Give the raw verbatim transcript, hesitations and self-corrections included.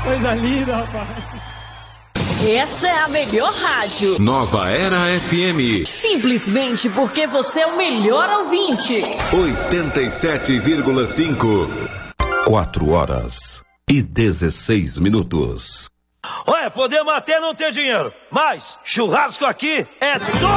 Coisa linda, rapaz. Essa é a melhor rádio. Nova Era F M. Simplesmente porque você é o melhor ouvinte. oitenta e sete vírgula cinco. Quatro horas e dezesseis minutos. Olha, podemos até não ter dinheiro, mas churrasco aqui é todo